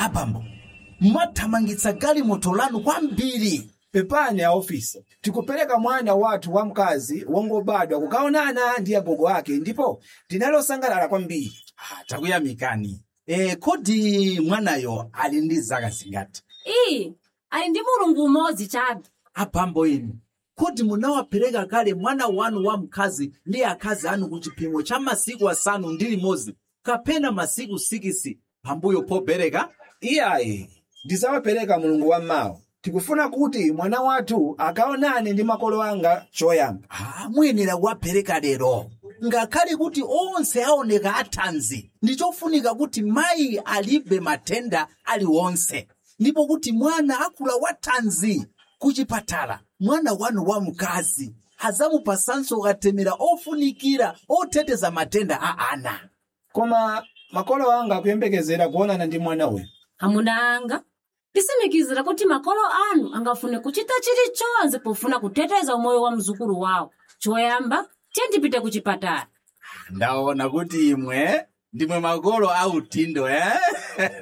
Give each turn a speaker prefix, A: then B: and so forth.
A: Abambo, mwathamangitsa galimoto lanu kwambiri.
B: Pepani ya ofisi, tikupereka mwana wathu wamkazi wongobadwa kukaonana ndi agogo ake ndipo tinalosangalala kwambiri.
A: Takuyamikani. Kodi mwanayo ali ndi zaka zingati?
C: Ali ndi mulungu umodzi chabe.
A: Abambo inu, kodi munawapereka kale mwana wanu wamkazi ndi akazi anu ku chipimo cha masiku 6 kapena masiku 6 pambuyo pobereka?
B: Iyayi, ndizawapereka mulungu wammawa. Tikufuna kuti mwana wathu akaonane ndi makolo anga choyamba.
A: Muyenera kuwapereka lero. Ngakhale kuti onse aoneka athanzi, ndichofunika kuti mayi alibe matenda aliwonse, ndipo kuti mwana akula wathanzi. Kuchipatala mwana wanu wamkazi azamupasanso katemera ofunikira oteteza matenda a ana.
B: Koma makolo anga akuyembekezera kuonana ndi mwana uyu.
C: Amuna anga, tisimikizira kuti makolo anu angafune kuchita chilichonse pofuna kuteteza umoyo wa mzukulu wawo. Choyamba, tiyendipite kuchipatala.
A: Ndaona kuti imwe ndimwe makolo autindo.